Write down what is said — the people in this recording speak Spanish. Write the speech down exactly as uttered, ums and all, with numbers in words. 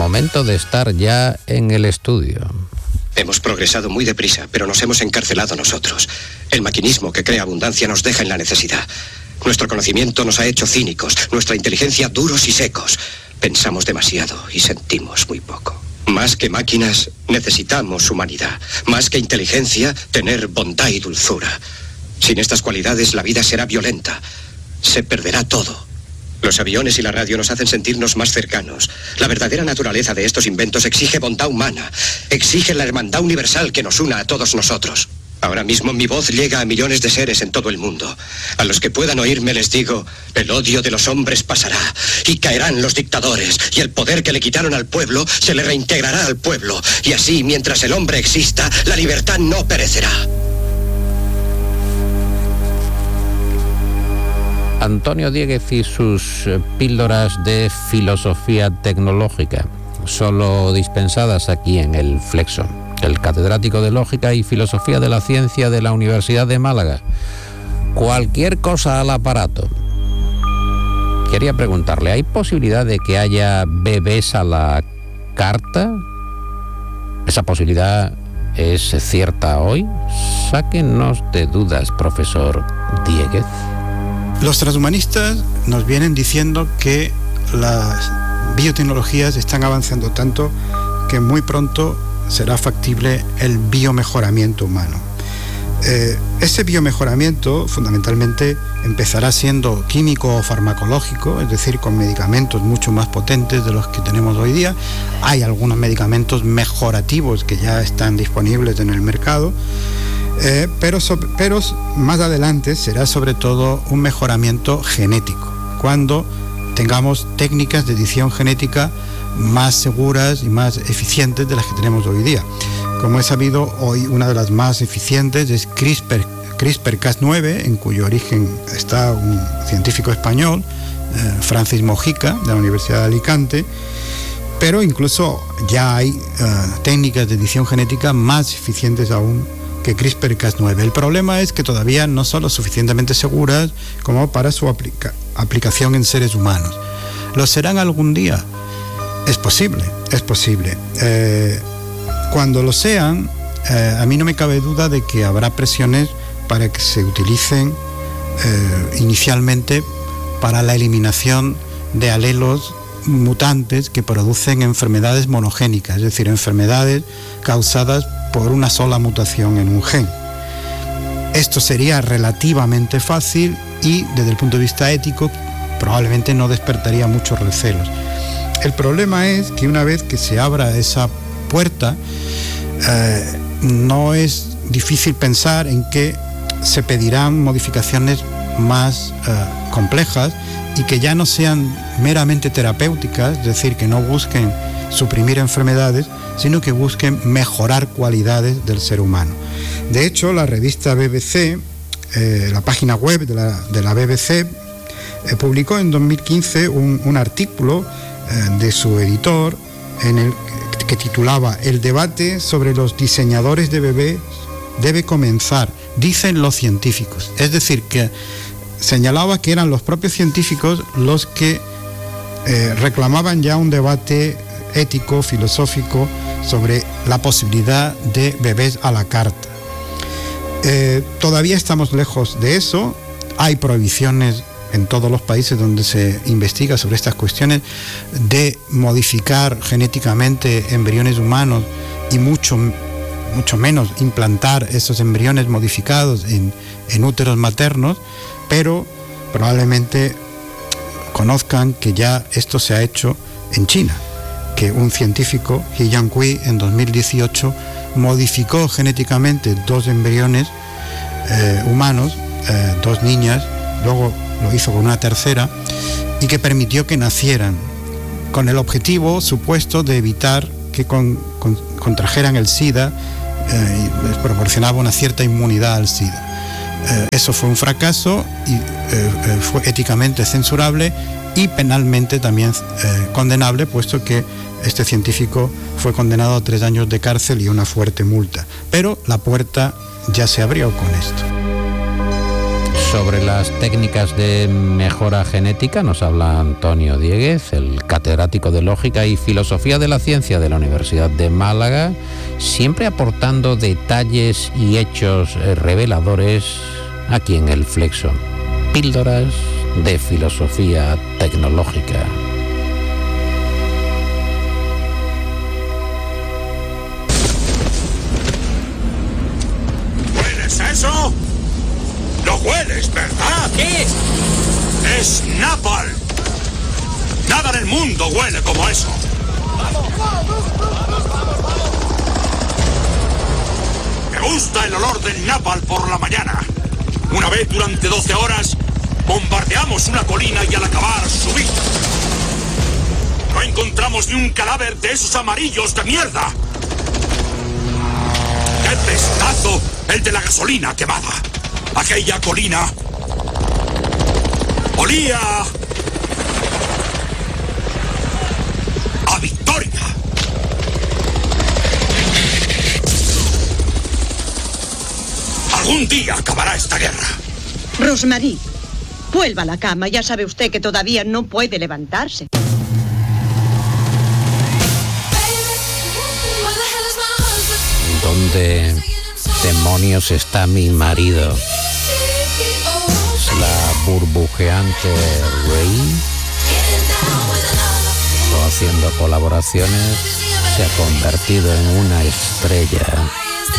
momento de estar ya en el estudio. Hemos progresado muy deprisa, pero nos hemos encarcelado nosotros. El maquinismo que crea abundancia nos deja en la necesidad. Nuestro conocimiento nos ha hecho cínicos, nuestra inteligencia duros y secos. Pensamos demasiado y sentimos muy poco. Más que máquinas, necesitamos humanidad. Más que inteligencia, tener bondad y dulzura. Sin estas cualidades, la vida será violenta. Se perderá todo. Los aviones y la radio nos hacen sentirnos más cercanos. La verdadera naturaleza de estos inventos exige bondad humana. Exige la hermandad universal que nos una a todos nosotros. Ahora mismo mi voz llega a millones de seres en todo el mundo. A los que puedan oírme les digo, el odio de los hombres pasará y caerán los dictadores y el poder que le quitaron al pueblo se le reintegrará al pueblo. Y así, mientras el hombre exista, la libertad no perecerá. Antonio Dieguez y sus píldoras de filosofía tecnológica, solo dispensadas aquí en el Flexo. El catedrático de Lógica y Filosofía de la Ciencia de la Universidad de Málaga. Cualquier cosa al aparato. Quería preguntarle, ¿hay posibilidad de que haya bebés a la carta? ¿Esa posibilidad es cierta hoy? Sáquenos de dudas, profesor Dieguez. Los transhumanistas nos vienen diciendo que las biotecnologías están avanzando tanto que muy pronto será factible el biomejoramiento humano. Eh, ese biomejoramiento fundamentalmente empezará siendo químico o farmacológico, es decir, con medicamentos mucho más potentes de los que tenemos hoy día. Hay algunos medicamentos mejorativos que ya están disponibles en el mercado. Eh, pero, so, pero más adelante será sobre todo un mejoramiento genético, cuando tengamos técnicas de edición genética más seguras y más eficientes de las que tenemos hoy día. Como he sabido, hoy una de las más eficientes es CRISPR, CRISPR Cas nueve, en cuyo origen está un científico español, eh, Francis Mojica, de la Universidad de Alicante, pero incluso ya hay eh, técnicas de edición genética más eficientes aún que CRISPR Cas nueve. El problema es que todavía no son lo suficientemente seguras como para su aplica- aplicación en seres humanos. ¿Lo serán algún día? Es posible, es posible. Eh, cuando lo sean, eh, a mí no me cabe duda de que habrá presiones para que se utilicen eh, inicialmente para la eliminación de alelos mutantes que producen enfermedades monogénicas, es decir, enfermedades causadas por una sola mutación en un gen. Esto sería relativamente fácil y, desde el punto de vista ético, probablemente no despertaría muchos recelos. El problema es que una vez que se abra esa puerta, eh, no es difícil pensar en que se pedirán modificaciones más eh, complejas y que ya no sean meramente terapéuticas, es decir, que no busquen suprimir enfermedades, sino que busquen mejorar cualidades del ser humano. De hecho, la revista B B C, eh, la página web de la, de la B B C, eh, publicó en dos mil quince un, un artículo eh, de su editor en el que titulaba "El debate sobre los diseñadores de bebés debe comenzar, dicen los científicos". Es decir, que señalaba que eran los propios científicos los que eh, reclamaban ya un debate ético, filosófico, sobre la posibilidad de bebés a la carta. Eh, todavía estamos lejos de eso. Hay prohibiciones en todos los países donde se investiga sobre estas cuestiones de modificar genéticamente embriones humanos y mucho, mucho menos implantar esos embriones modificados en, en úteros maternos, pero probablemente conozcan que ya esto se ha hecho en China, que un científico, He Jiankui, en dos mil dieciocho modificó genéticamente dos embriones eh, humanos, eh, dos niñas, luego lo hizo con una tercera, y que permitió que nacieran, con el objetivo supuesto de evitar que con, con, contrajeran el SIDA, eh, y les proporcionaba una cierta inmunidad al SIDA. Eh, eso fue un fracaso y eh, eh, fue éticamente censurable y penalmente también eh, condenable, puesto que este científico fue condenado a tres años de cárcel y una fuerte multa. Pero la puerta ya se abrió con esto. Sobre las técnicas de mejora genética nos habla Antonio Dieguez, el catedrático de Lógica y Filosofía de la Ciencia de la Universidad de Málaga, siempre aportando detalles y hechos reveladores aquí en el Flexo. Píldoras de filosofía tecnológica. ¿Hueles eso? ¡Lo hueles, verdad! ¿Qué es? ¡Es napalm! Nada en el mundo huele como eso. Me gusta el olor del napalm por la mañana. Una vez durante doce horas bombardeamos una colina y al acabar subí. No encontramos ni un cadáver de esos amarillos de mierda. ¡Qué pestazo el de la gasolina quemada! Aquella colina olía a victoria. Algún día acabará esta guerra. Rosmarie, vuelva a la cama. Ya sabe usted que todavía no puede levantarse. ¿Dónde demonios está mi marido? ¿Es la burbujeante Rey? O haciendo colaboraciones se ha convertido en una estrella.